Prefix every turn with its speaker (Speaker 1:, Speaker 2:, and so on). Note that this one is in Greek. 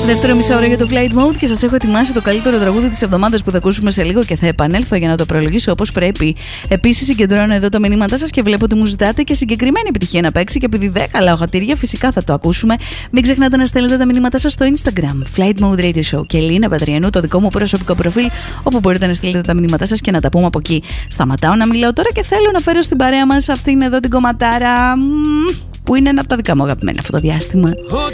Speaker 1: Δεύτερο μισάωρο για το Flight Mode και σας έχω ετοιμάσει το καλύτερο τραγούδι της εβδομάδας που θα ακούσουμε σε λίγο και θα επανέλθω για να το προλογίσω όπως πρέπει. Επίσης, συγκεντρώνω εδώ τα μηνύματά σας και βλέπω ότι μου ζητάτε και συγκεκριμένη επιτυχία να παίξει. Και επειδή 10 λαογατήρια, φυσικά θα το ακούσουμε. Μην ξεχνάτε να στέλνετε τα μηνύματά σας στο Instagram Flight Mode Radio Show και Λίνα Πατριανού, το δικό μου προσωπικό προφίλ, όπου μπορείτε να στείλετε τα μηνύματά σας και να τα πούμε από εκεί. Σταματάω να μιλάω τώρα και θέλω να φέρω στην παρέα μας αυτήν εδώ την κομματάρα που είναι ένα από τα δικά μου αγαπημένα αυτό το διάστημα.